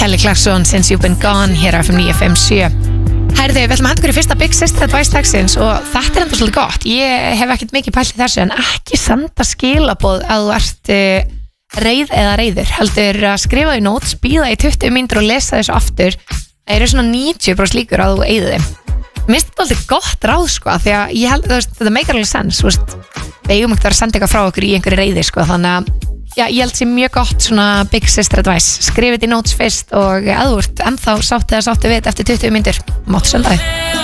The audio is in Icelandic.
Kelly Clarkson, Since You've Been Gone hér á FM 957. Herðu, við ætlum að henda ykkur í fyrsta Big Sister Advice dagsins og þetta enda svolítið gott. Ég hef ekkert mikið pælt í þessu en ekki senda skilaboð að þú ert reið eða reiður. Heldur að skrifa í notes, bíða í 20 mínútur og lesa þessu aftur. Það eru svona 90% líkur að þú eyði þeim. Mér finnst þetta alltaf gott ráð sko, því að ég held, þetta make alveg sense, við eigum ekki að senda eitthvað frá okkur í einhverju reiði sko, þannig að já, ég held sér mjög gott svona Big Sister Advice. Skrifið í notes fyrst og að þú ert ennþá sáttu við þetta eftir 20 mínútur, máttu senda þig.